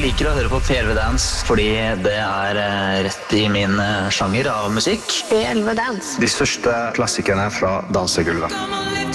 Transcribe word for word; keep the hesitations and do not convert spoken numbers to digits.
liker å høre på P elleve Dance fordi det er eh, rett i min eh, sjanger av musikk. P elleve Dance. De største klassikerne fra dansegulvet.